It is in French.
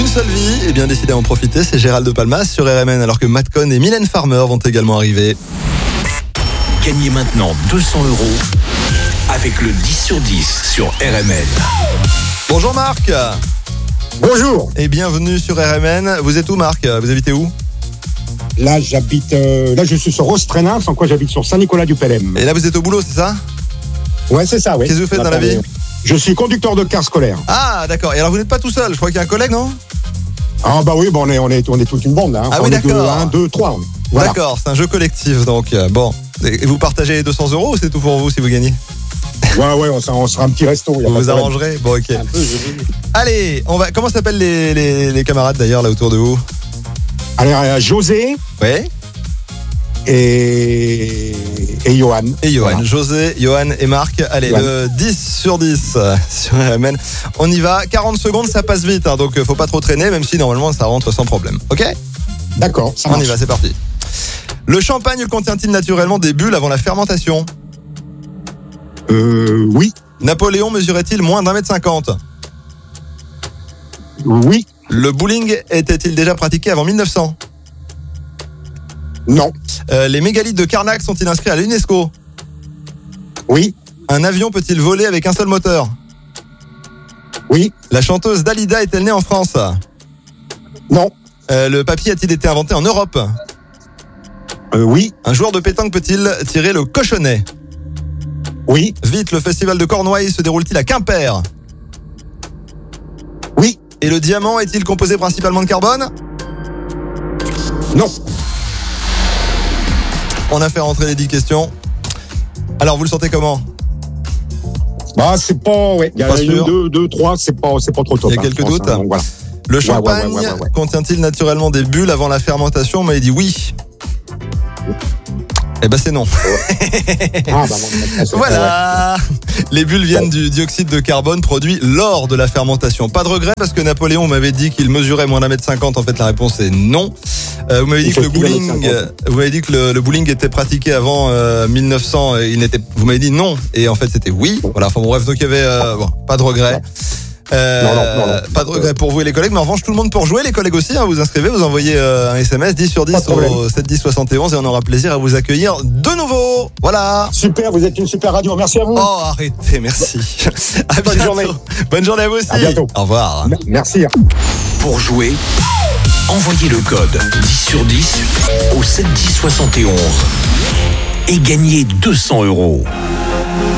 seule vie, et bien décidé à en profiter, c'est Gérald de Palmas sur RMN, alors que Matt Cohn et Mylène Farmer vont également arriver. Gagnez maintenant 200 € avec le 10 sur 10 sur RMN. Bonjour Marc. Bonjour. Et bienvenue sur RMN. Vous êtes où Marc? Vous habitez où? Là, je suis sur Rostrenin, sans quoi j'habite sur Saint-Nicolas-du-Pelem. Et là vous êtes au boulot, c'est ça? Ouais, c'est ça, oui. Qu'est-ce que vous faites dans la vie? Je suis conducteur de car scolaire. Ah d'accord, et alors vous n'êtes pas tout seul, je crois qu'il y a un collègue, non? Ah bah oui, bon, on est toute une bande là. Ah oui, d'accord. 1, 2, 3. Voilà. D'accord, c'est un jeu collectif, donc bon. Et vous partagez les 200 € ou c'est tout pour vous si vous gagnez? Ouais, on sera un petit resto. Vous vous arrangerez? Bon, ok. Allez, comment s'appellent les camarades d'ailleurs là autour de vous? Allez, José. Ouais. Et Johan. Et Johan, Voilà. José, Johan et Marc. Allez, Johan. le 10 sur 10 sur RMN. On y va, 40 secondes, ça passe vite, hein, donc faut pas trop traîner, même si normalement ça rentre sans problème. Ok? D'accord, ça On marche. y va, c'est parti. Le champagne contient-il naturellement des bulles avant la fermentation? Oui. Napoléon mesurait-il moins d'1m50? Oui. Le bowling était-il déjà pratiqué avant 1900? Non. Les mégalithes de Karnak sont-ils inscrits à l'UNESCO? Oui. Un avion peut-il voler avec un seul moteur? Oui. La chanteuse Dalida est-elle née en France? Non. Le papier a-t-il été inventé en Europe? Oui. Un joueur de pétanque peut-il tirer le cochonnet? Oui. Vite, le festival de Cornouailles se déroule-t-il à Quimper? Oui. Et le diamant est-il composé principalement de carbone? Non. On a fait rentrer les 10 questions. Alors, vous le sentez comment? Bah, c'est pas, ouais. Il y a Pas sûr. 2, 3, c'est pas trop top. Il y a quelques doutes. Donc, voilà. Le champagne ouais. contient-il naturellement des bulles avant la fermentation? Mais il dit oui. Eh ben c'est non. Ah, bah, bon, Voilà. Les bulles viennent du dioxyde de carbone produit lors de la fermentation. Pas de regret parce que Napoléon m'avait dit qu'il mesurait moins d'1m50. En fait, la réponse est non. Vous m'avez dit que le bowling était pratiqué avant 1900. Vous m'avez dit non. Et en fait, c'était oui. Voilà. Enfin bon, bref. Donc il y avait pas de regret. Non. Pas de regret pour vous et les collègues, mais en revanche tout le monde peut rejouer, les collègues aussi, hein, vous inscrivez, vous envoyez un SMS 10 sur 10 au 7 10 71 et on aura plaisir à vous accueillir de nouveau. Voilà. Super, vous êtes une super radio, merci à vous. Oh arrêtez, merci. À Bonne bientôt. journée. Bonne journée à vous aussi. À bientôt. Au revoir. Merci. Pour jouer, envoyez le code 10 sur 10 au 7 10 71 et gagnez 200 €.